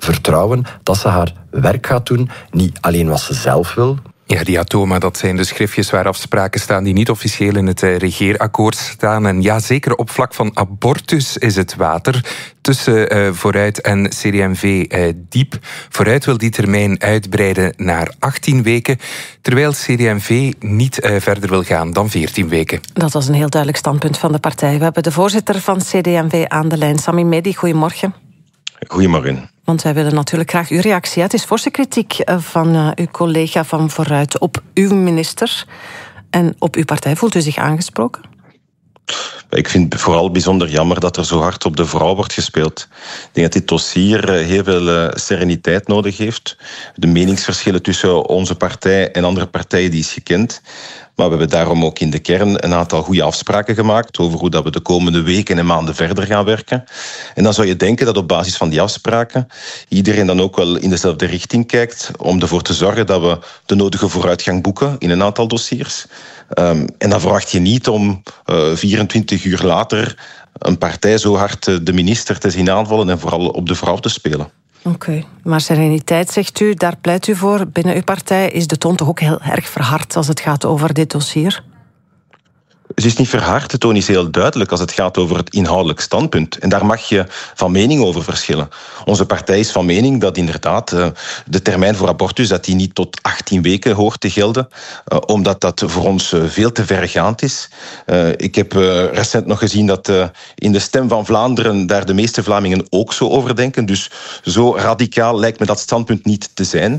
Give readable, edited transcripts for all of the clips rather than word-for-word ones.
vertrouwen dat ze haar werk gaat doen. Niet alleen wat ze zelf wil. Ja, die Atoma, dat zijn de schriftjes waar afspraken staan die niet officieel in het regeerakkoord staan. En ja, zeker op vlak van abortus is het water tussen Vooruit en CD&V diep. Vooruit wil die termijn uitbreiden naar 18 weken, terwijl CD&V niet verder wil gaan dan 14 weken. Dat was een heel duidelijk standpunt van de partij. We hebben de voorzitter van CD&V aan de lijn, Sami Mehdi. Goedemorgen. Goedemorgen. Want wij willen natuurlijk graag uw reactie. Het is forse kritiek van uw collega van Vooruit op uw minister en op uw partij. Voelt u zich aangesproken? Ik vind het vooral bijzonder jammer dat er zo hard op de vrouw wordt gespeeld. Ik denk dat dit dossier heel veel sereniteit nodig heeft. De meningsverschillen tussen onze partij en andere partijen die is gekend. Maar we hebben daarom ook in de kern een aantal goede afspraken gemaakt over hoe dat we de komende weken en maanden verder gaan werken. En dan zou je denken dat op basis van die afspraken iedereen dan ook wel in dezelfde richting kijkt om ervoor te zorgen dat we de nodige vooruitgang boeken in een aantal dossiers. En dan verwacht je niet om 24 uur later een partij zo hard de minister te zien aanvallen en vooral op de vrouw te spelen. Oké, maar sereniteit, zegt u, daar pleit u voor. Binnen uw partij is de toon toch ook heel erg verhard als het gaat over dit dossier? Het is niet verhard, de toon is heel duidelijk als het gaat over het inhoudelijk standpunt. En daar mag je van mening over verschillen. Onze partij is van mening dat inderdaad de termijn voor abortus dat die niet tot 18 weken hoort te gelden, omdat dat voor ons veel te vergaand is. Ik heb recent nog gezien dat in de Stem van Vlaanderen daar de meeste Vlamingen ook zo over denken. Dus zo radicaal lijkt me dat standpunt niet te zijn.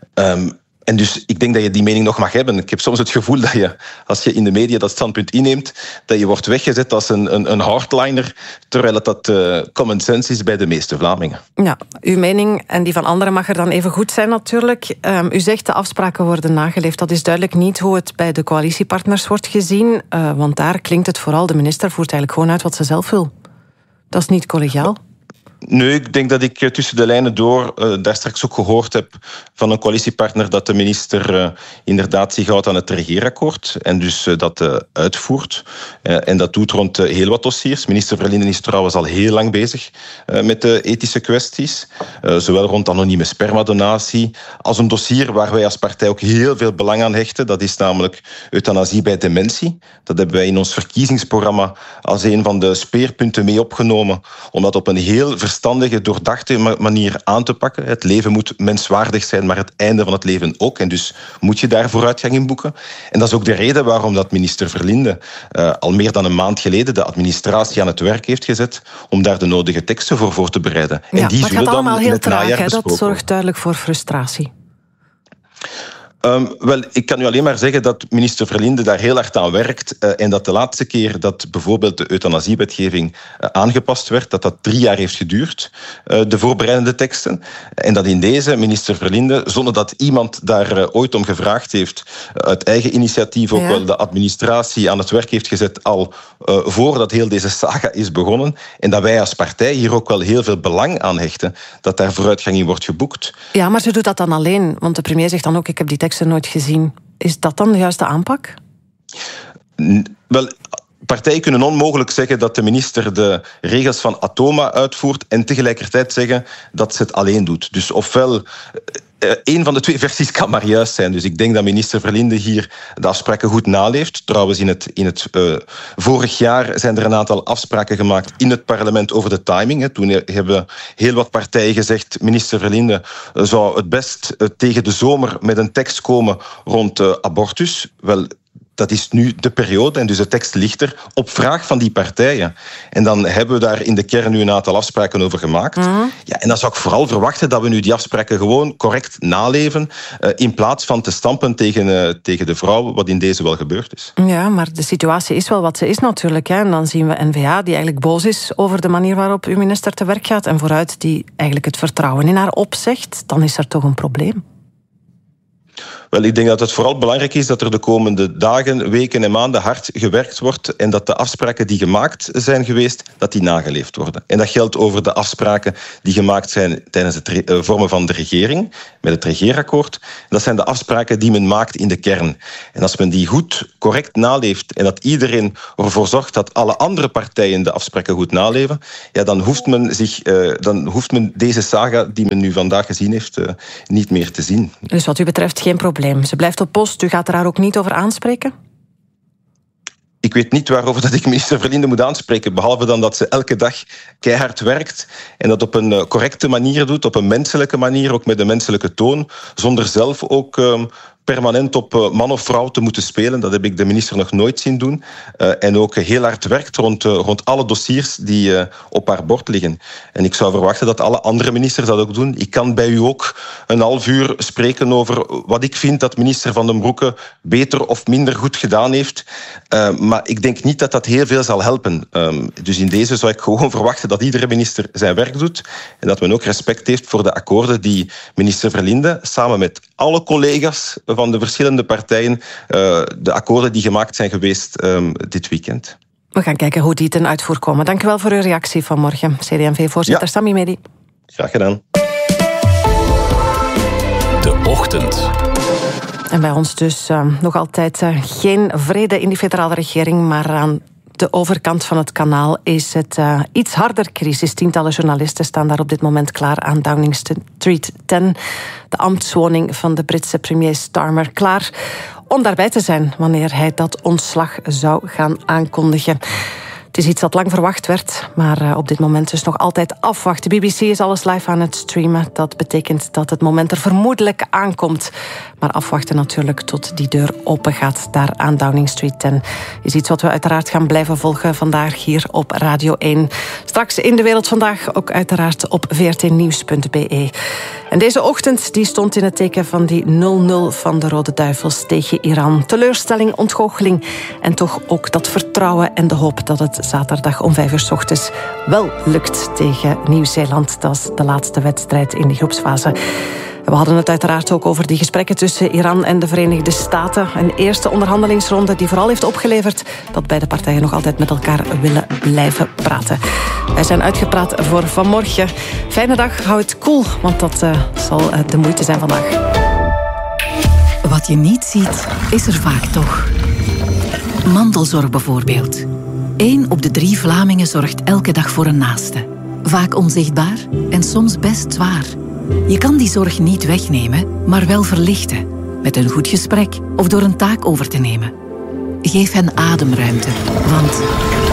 En dus ik denk dat je die mening nog mag hebben. Ik heb soms het gevoel dat je, als je in de media dat standpunt inneemt, dat je wordt weggezet als een hardliner, terwijl dat common sense is bij de meeste Vlamingen. Ja, uw mening en die van anderen mag er dan even goed zijn natuurlijk. U zegt de afspraken worden nageleefd. Dat is duidelijk niet hoe het bij de coalitiepartners wordt gezien, want daar klinkt het vooral, de minister voert eigenlijk gewoon uit wat ze zelf wil. Dat is niet collegiaal. Nee, ik denk dat ik tussen de lijnen door daar straks ook gehoord heb van een coalitiepartner dat de minister inderdaad zich houdt aan het regeerakkoord en dus dat uitvoert. En dat doet rond heel wat dossiers. Minister Verlinden is trouwens al heel lang bezig met de ethische kwesties. Zowel rond anonieme spermadonatie als een dossier waar wij als partij ook heel veel belang aan hechten. Dat is namelijk euthanasie bij dementie. Dat hebben wij in ons verkiezingsprogramma als een van de speerpunten mee opgenomen, omdat op een heel verstandige, doordachte manier aan te pakken. Het leven moet menswaardig zijn, maar het einde van het leven ook. En dus moet je daar vooruitgang in boeken. En dat is ook de reden waarom dat minister Verlinden al meer dan een maand geleden de administratie aan het werk heeft gezet om daar de nodige teksten voor te bereiden. Ja, en die maar het gaat allemaal heel traag, dat zorgt worden. duidelijk voor frustratie. Wel, ik kan u alleen maar zeggen dat minister Verlinden daar heel hard aan werkt en dat de laatste keer dat bijvoorbeeld de euthanasiewetgeving aangepast werd, dat 3 jaar heeft geduurd, de voorbereidende teksten. En dat in deze minister Verlinden, zonder dat iemand daar ooit om gevraagd heeft, uit eigen initiatief ook wel de administratie aan het werk heeft gezet al voordat heel deze saga is begonnen. En dat wij als partij hier ook wel heel veel belang aan hechten dat daar vooruitgang in wordt geboekt. Ja, maar ze doet dat dan alleen, want de premier zegt dan ook, ik heb die teksten nooit gezien. Is dat dan de juiste aanpak? Wel, partijen kunnen onmogelijk zeggen dat de minister de regels van Atoma uitvoert en tegelijkertijd zeggen dat ze het alleen doet. Dus ofwel, een van de 2 versies kan maar juist zijn. Dus ik denk dat minister Verlinden hier de afspraken goed naleeft. Trouwens, in het vorig jaar zijn er een aantal afspraken gemaakt in het parlement over de timing. Toen hebben heel wat partijen gezegd, minister Verlinden zou het best tegen de zomer met een tekst komen rond abortus. Wel, dat is nu de periode en dus de tekst ligt er op vraag van die partijen. En dan hebben we daar in de kern nu een aantal afspraken over gemaakt. Ja, en dan zou ik vooral verwachten dat we nu die afspraken gewoon correct naleven, in plaats van te stampen tegen de vrouw, wat in deze wel gebeurd is. Ja, maar de situatie is wel wat ze is natuurlijk. Hè. En dan zien we N-VA die eigenlijk boos is over de manier waarop uw minister te werk gaat en Vooruit die eigenlijk het vertrouwen in haar opzegt. Dan is er toch een probleem. Wel, ik denk dat het vooral belangrijk is dat er de komende dagen, weken en maanden hard gewerkt wordt en dat de afspraken die gemaakt zijn geweest, dat die nageleefd worden. En dat geldt over de afspraken die gemaakt zijn tijdens het vormen van de regering, met het regeerakkoord. Dat zijn de afspraken die men maakt in de kern. En als men die goed, correct naleeft en dat iedereen ervoor zorgt dat alle andere partijen de afspraken goed naleven, ja, dan hoeft men deze saga die men nu vandaag gezien heeft niet meer te zien. Dus wat u betreft geen probleem. Ze blijft op post. U gaat er haar ook niet over aanspreken? Ik weet niet waarover dat ik minister Verlinde moet aanspreken, behalve dan dat ze elke dag keihard werkt en dat op een correcte manier doet, op een menselijke manier, ook met een menselijke toon, zonder zelf ook permanent op man of vrouw te moeten spelen. Dat heb ik de minister nog nooit zien doen. En ook heel hard werkt rond alle dossiers die op haar bord liggen. En ik zou verwachten dat alle andere ministers dat ook doen. Ik kan bij u ook een half uur spreken over wat ik vind dat minister Van den Broeke beter of minder goed gedaan heeft. Maar ik denk niet dat dat heel veel zal helpen. Dus in deze zou ik gewoon verwachten dat iedere minister zijn werk doet en dat men ook respect heeft voor de akkoorden die minister Verlinde samen met alle collega's van de verschillende partijen, de akkoorden die gemaakt zijn geweest dit weekend. We gaan kijken hoe die ten uitvoer komen. Dank u wel voor uw reactie vanmorgen. CD&V-voorzitter Sami Medi. Graag gedaan. De Ochtend. En bij ons dus nog altijd geen vrede in die federale regering, maar aan de overkant van het kanaal is het iets harder crisis. Tientallen journalisten staan daar op dit moment klaar aan Downing Street 10, de ambtswoning van de Britse premier Starmer, klaar om daarbij te zijn wanneer hij dat ontslag zou gaan aankondigen. Het is iets dat lang verwacht werd, maar op dit moment dus nog altijd afwachten. De BBC is alles live aan het streamen. Dat betekent dat het moment er vermoedelijk aankomt. Maar afwachten natuurlijk tot die deur open gaat daar aan Downing Street 10. Is iets wat we uiteraard gaan blijven volgen vandaag hier op Radio 1. Straks in De Wereld Vandaag ook uiteraard op vrtnieuws.be. En deze ochtend die stond in het teken van die 0-0 van de Rode Duivels tegen Iran. Teleurstelling, ontgoocheling en toch ook dat vertrouwen en de hoop dat het zaterdag om 5 uur 's ochtends wel lukt tegen Nieuw-Zeeland. Dat is de laatste wedstrijd in de groepsfase. We hadden het uiteraard ook over die gesprekken tussen Iran en de Verenigde Staten. Een eerste onderhandelingsronde die vooral heeft opgeleverd dat beide partijen nog altijd met elkaar willen blijven praten. Wij zijn uitgepraat voor vanmorgen. Fijne dag, hou het koel, want dat zal de moeite zijn vandaag. Wat je niet ziet, is er vaak toch. Mantelzorg bijvoorbeeld. 1 op de 3 Vlamingen zorgt elke dag voor een naaste. Vaak onzichtbaar en soms best zwaar. Je kan die zorg niet wegnemen, maar wel verlichten. Met een goed gesprek of door een taak over te nemen. Geef hen ademruimte, want...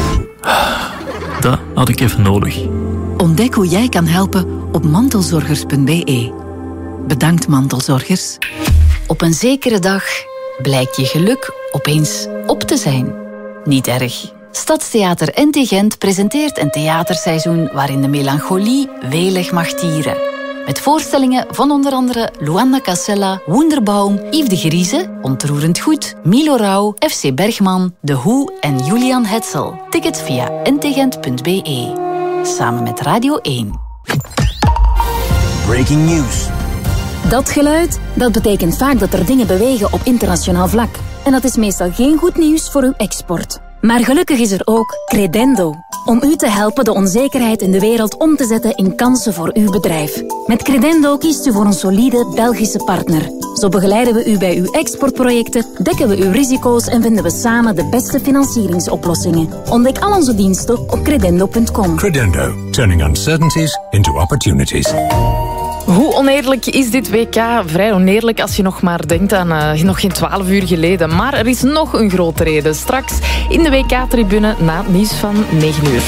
Dat had ik even nodig. Ontdek hoe jij kan helpen op mantelzorgers.be. Bedankt, mantelzorgers. Op een zekere dag blijkt je geluk opeens op te zijn. Niet erg. Stadstheater NT Gent presenteert een theaterseizoen waarin de melancholie welig mag tieren. Met voorstellingen van onder andere Luanda Casella, Wunderbaum, Yves de Grieze, Ontroerend Goed, Milo Rauw, FC Bergman, De Hoe en Julian Hetzel. Tickets via ntgent.be. Samen met Radio 1. Breaking news. Dat geluid, dat betekent vaak dat er dingen bewegen op internationaal vlak. En dat is meestal geen goed nieuws voor uw export. Maar gelukkig is er ook Credendo. Om u te helpen de onzekerheid in de wereld om te zetten in kansen voor uw bedrijf. Met Credendo kiest u voor een solide Belgische partner. Zo begeleiden we u bij uw exportprojecten, dekken we uw risico's en vinden we samen de beste financieringsoplossingen. Ontdek al onze diensten op credendo.com. Credendo. Turning uncertainties into opportunities. Hoe oneerlijk is dit WK? Vrij oneerlijk als je nog maar denkt aan nog geen 12 uur geleden. Maar er is nog een grote reden. Straks in de WK-tribune na het nieuws van 9 uur.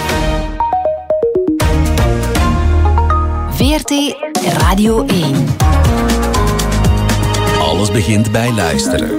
VRT Radio 1. Alles begint bij luisteren.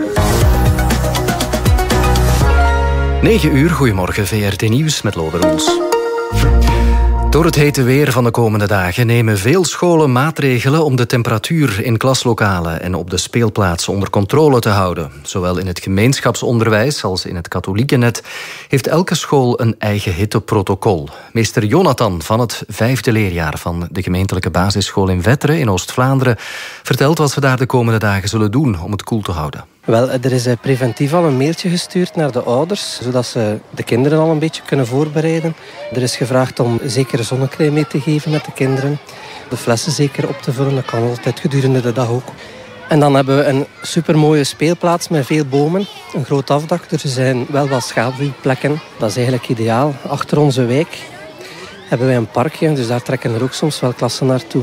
9 uur, goedemorgen, VRT Nieuws met Lode Roels. Door het hete weer van de komende dagen nemen veel scholen maatregelen om de temperatuur in klaslokalen en op de speelplaatsen onder controle te houden. Zowel in het gemeenschapsonderwijs als in het katholieke net heeft elke school een eigen hitteprotocol. Meester Jonathan van het 5e leerjaar van de gemeentelijke basisschool in Wetteren in Oost-Vlaanderen vertelt wat ze daar de komende dagen zullen doen om het koel te houden. Wel, er is preventief al een mailtje gestuurd naar de ouders, zodat ze de kinderen al een beetje kunnen voorbereiden. Er is gevraagd om zeker zonnecrème mee te geven met de kinderen. De flessen zeker op te vullen, dat kan altijd gedurende de dag ook. En dan hebben we een supermooie speelplaats met veel bomen. Een groot afdak, er zijn wel wat schaduwplekken. Dat is eigenlijk ideaal. Achter onze wijk hebben wij een parkje, dus daar trekken er ook soms wel klassen naartoe.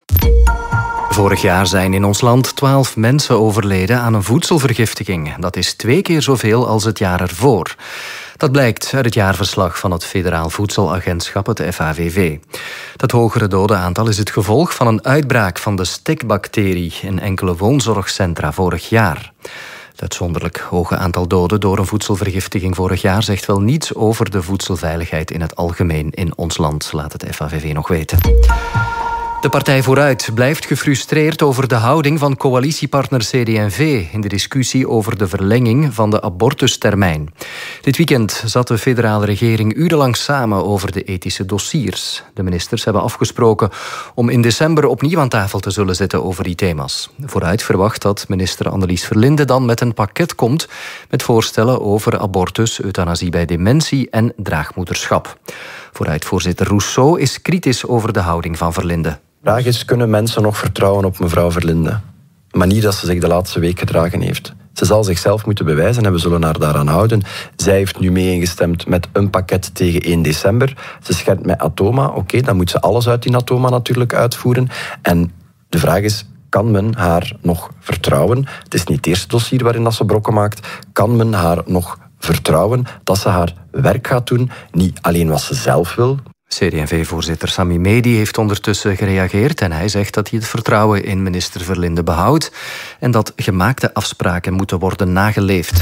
Vorig jaar zijn in ons land 12 mensen overleden aan een voedselvergiftiging. Dat is 2 keer zoveel als het jaar ervoor. Dat blijkt uit het jaarverslag van het Federaal Voedselagentschap, het FAVV. Dat hogere dodenaantal is het gevolg van een uitbraak van de stikbacterie in enkele woonzorgcentra vorig jaar. Het uitzonderlijk hoge aantal doden door een voedselvergiftiging vorig jaar zegt wel niets over de voedselveiligheid in het algemeen in ons land, laat het FAVV nog weten. De Partij Vooruit blijft gefrustreerd over de houding van coalitiepartner CD&V in de discussie over de verlenging van de abortustermijn. Dit weekend zat de federale regering urenlang samen over de ethische dossiers. De ministers hebben afgesproken om in december opnieuw aan tafel te zullen zitten over die thema's. Vooruit verwacht dat minister Annelies Verlinde dan met een pakket komt met voorstellen over abortus, euthanasie bij dementie en draagmoederschap. Vooruitvoorzitter Rousseau is kritisch over de houding van Verlinde. De vraag is, kunnen mensen nog vertrouwen op mevrouw Verlinde? De manier dat ze zich de laatste week gedragen heeft. Ze zal zichzelf moeten bewijzen en we zullen haar daaraan houden. Zij heeft nu mee ingestemd met een pakket tegen 1 december. Ze schendt met Atoma. Oké, dan moet ze alles uit die Atoma natuurlijk uitvoeren. En de vraag is, kan men haar nog vertrouwen? Het is niet het eerste dossier waarin dat ze brokken maakt. Kan men haar nog vertrouwen dat ze haar werk gaat doen? Niet alleen wat ze zelf wil. CD&V-voorzitter Sami Medi heeft ondertussen gereageerd en hij zegt dat hij het vertrouwen in minister Verlinde behoudt en dat gemaakte afspraken moeten worden nageleefd.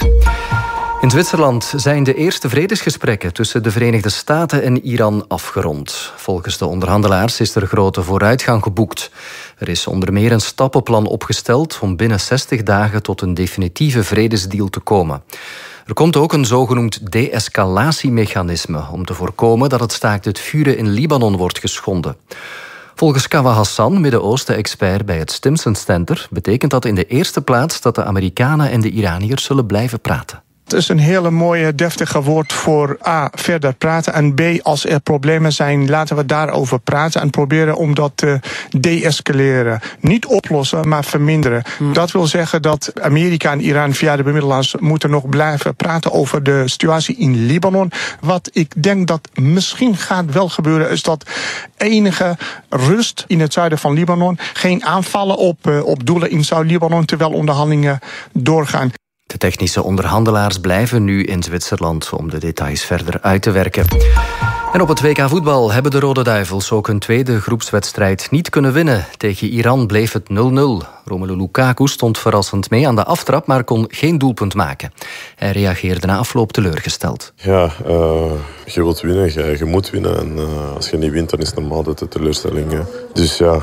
In Zwitserland zijn de eerste vredesgesprekken tussen de Verenigde Staten en Iran afgerond. Volgens de onderhandelaars is er grote vooruitgang geboekt. Er is onder meer een stappenplan opgesteld om binnen 60 dagen tot een definitieve vredesdeal te komen. Er komt ook een zogenoemd de-escalatiemechanisme om te voorkomen dat het staakt het vuren in Libanon wordt geschonden. Volgens Kawa Hassan, Midden-Oosten-expert bij het Stimson Center, betekent dat in de eerste plaats dat de Amerikanen en de Iraniërs zullen blijven praten. Het is een hele mooie, deftige woord voor A, verder praten. En B, als er problemen zijn, laten we daarover praten en proberen om dat te de-escaleren. Niet oplossen, maar verminderen. Dat wil zeggen dat Amerika en Iran via de bemiddelaars moeten nog blijven praten over de situatie in Libanon. Wat ik denk dat misschien gaat wel gebeuren, is dat enige rust in het zuiden van Libanon. Geen aanvallen op doelen in Zuid-Libanon, terwijl onderhandelingen doorgaan. De technische onderhandelaars blijven nu in Zwitserland om de details verder uit te werken. En op het WK voetbal hebben de Rode Duivels ook hun tweede groepswedstrijd niet kunnen winnen. Tegen Iran bleef het 0-0. Romelu Lukaku stond verrassend mee aan de aftrap, maar kon geen doelpunt maken. Hij reageerde na afloop teleurgesteld. Ja, je wilt winnen, je moet winnen. En als je niet wint, dan is het normaal dat de teleurstelling. Dus ja...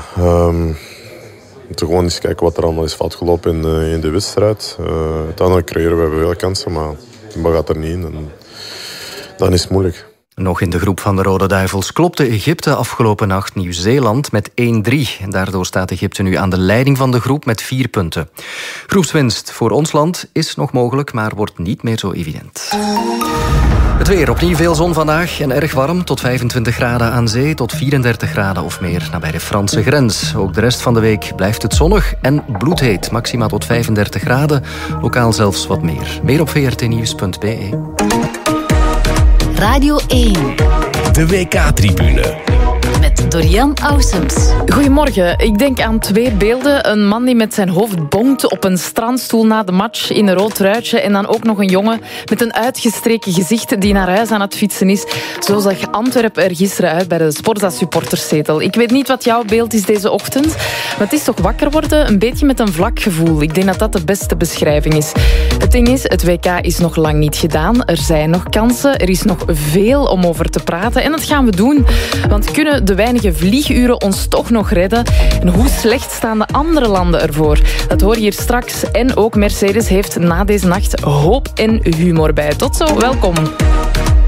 moeten gewoon eens kijken wat er allemaal is fout gelopen in de wedstrijd. Uiteindelijk creëren we veel kansen, maar de bal gaat er niet in. En dan is het moeilijk. Nog in de groep van de Rode Duivels klopte Egypte afgelopen nacht Nieuw-Zeeland met 1-3. En daardoor staat Egypte nu aan de leiding van de groep met 4 punten. Groepswinst voor ons land is nog mogelijk, maar wordt niet meer zo evident. Het weer, opnieuw veel zon vandaag en erg warm. Tot 25 graden aan zee, tot 34 graden of meer nabij de Franse grens. Ook de rest van de week blijft het zonnig en bloedheet. Maxima tot 35 graden, lokaal zelfs wat meer. Meer op vrtnieuws.be. Radio 1. De WK-tribune. Met door Jan Aussems. Goedemorgen. Ik denk aan 2 beelden. Een man die met zijn hoofd bonkt op een strandstoel na de match in een rood truitje. En dan ook nog een jongen met een uitgestreken gezicht die naar huis aan het fietsen is. Zo zag Antwerpen er gisteren uit bij de Sporza supporterszetel. Ik weet niet wat jouw beeld is deze ochtend, maar het is toch wakker worden een beetje met een vlak gevoel. Ik denk dat dat de beste beschrijving is. Het ding is, het WK is nog lang niet gedaan. Er zijn nog kansen. Er is nog veel om over te praten. En dat gaan we doen. Want kunnen de weinige vlieguren ons toch nog redden? En hoe slecht staan de andere landen ervoor? Dat hoor je hier straks. En ook Mercedes heeft na deze nacht hoop en humor bij. Tot zo, welkom.